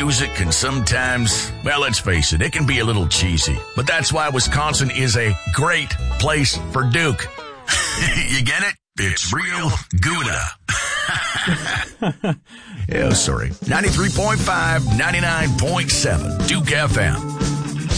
music can sometimes, well, let's face it, it can be a little cheesy. But that's why Wisconsin is a great place for Duke. You get it? It's real Gouda. Yeah, sorry. 93.5, 99.7, Duke FM.